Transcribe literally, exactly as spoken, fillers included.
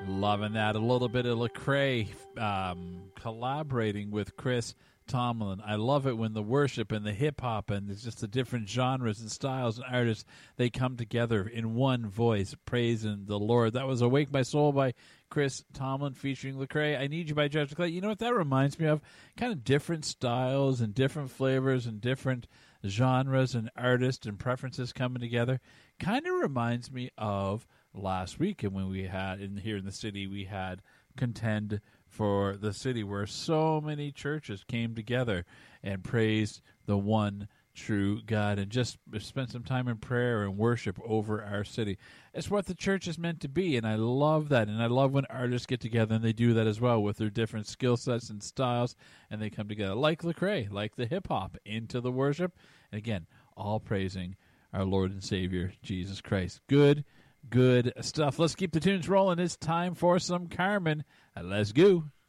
Loving that. A little bit of Lecrae um, collaborating with Chris Tomlin. I love it when the worship and the hip-hop and it's just the different genres and styles and artists, they come together in one voice, praising the Lord. That was Awake My Soul by Chris Tomlin featuring Lecrae. I Need You by Judge Clay. You know what that reminds me of? Kind of different styles and different flavors and different genres and artists and preferences coming together. Kind of reminds me of last week, and when we had in here in the city, we had Contend for the City, where so many churches came together and praised the one true God and just spent some time in prayer and worship over our city. It's what the church is meant to be, and I love that. And I love when artists get together and they do that as well with their different skill sets and styles, and they come together like Lecrae, like the hip hop, into the worship. And again, all praising our Lord and Savior Jesus Christ. Good. Good stuff. Let's keep the tunes rolling. It's time for some Carmen. Let's go.